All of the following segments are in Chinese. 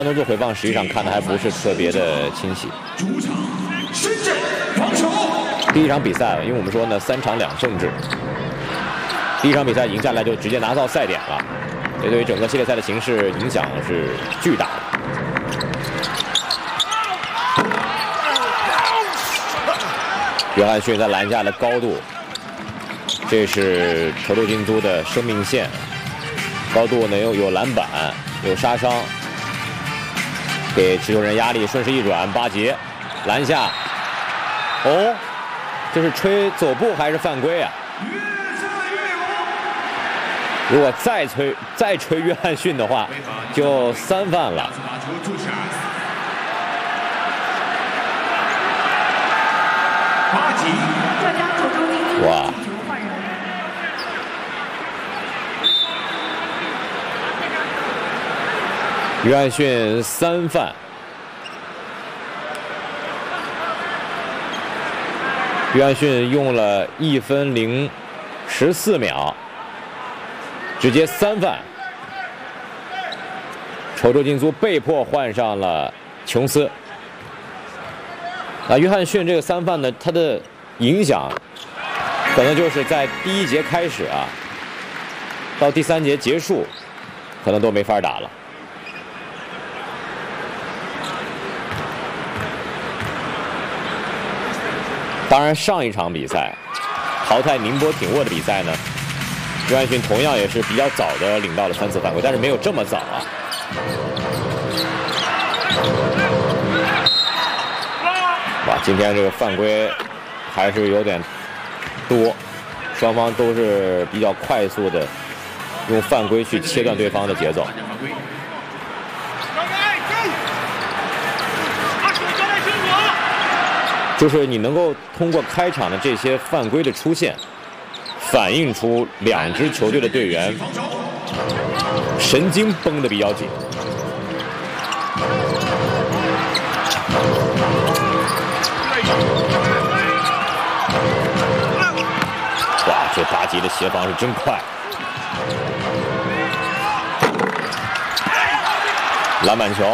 动作回放实际上看的还不是特别的清晰。 主场深圳防守。 第一场比赛，因为我们说呢3场2胜制，第一场比赛赢下来就直接拿到赛点了，这对于整个系列赛的形势影响是巨大的。约翰逊在篮下的高度，这是稠州金都的生命线。高度呢有篮板，有杀伤，给持球人压力，顺势一转，巴杰篮下，哦，这是吹走步还是犯规啊？如果再吹约翰逊的话，就3犯了。哇！约翰逊3犯，约翰逊用了1分0 14秒，直接3犯。稠州金都被迫换上了琼斯。约翰逊这个3犯呢，他的影响可能就是在第1节开始啊，到第3节结束，可能都没法打了。当然，上一场比赛淘汰宁波挺沃的比赛呢，约翰逊同样也是比较早的领到了3次犯规，但是没有这么早啊。哇，今天这个犯规还是有点多，双方都是比较快速的用犯规去切断对方的节奏。就是你能够通过开场的这些犯规的出现，反映出2支球队的队员神经绷得比较紧。哇，这巴吉的协防是真快，篮板球。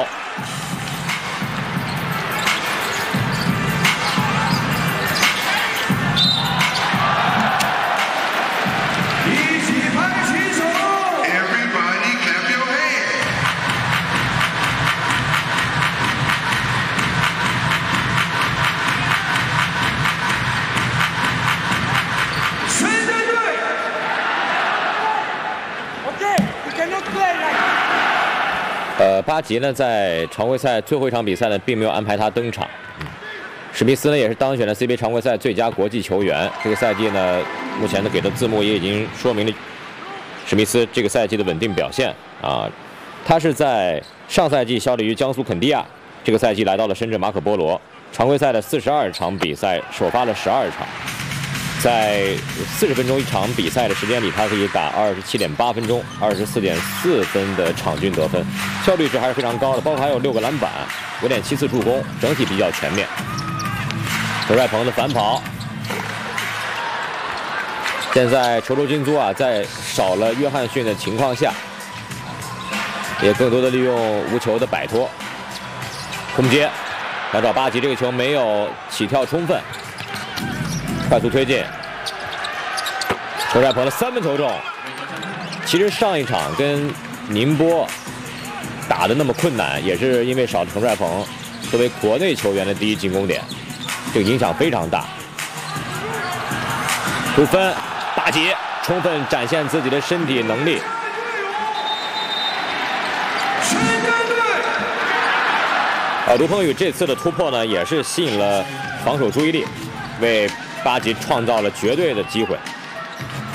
巴吉呢，在常规赛最后一场比赛呢，并没有安排他登场。史密斯呢，也是当选了 CBA 常规赛最佳国际球员。这个赛季呢，目前呢给的字幕也已经说明了史密斯这个赛季的稳定表现啊。他是在上赛季效力于江苏肯迪亚，这个赛季来到了深圳马可波罗。常规赛的42场比赛，首发了12场。在40分钟一场比赛的时间里，他可以打27.8分钟，24.4分的场均得分，效率值还是非常高的，包括还有6个篮板，5.7次助攻，整体比较全面。陈帅鹏的反跑，现在稠州金都啊，在少了约翰逊的情况下，也更多的利用无球的摆脱，空接，来找巴吉，这个球没有起跳充分。快速推进，陈帅鹏的3分球中。其实上一场跟宁波打得那么困难，也是因为少了陈帅鹏作为国内球员的第一进攻点，这个影响非常大。得分，巴吉充分展现自己的身体能力。卢鹏宇这次的突破呢，也是吸引了防守注意力，为巴吉创造了绝对的机会。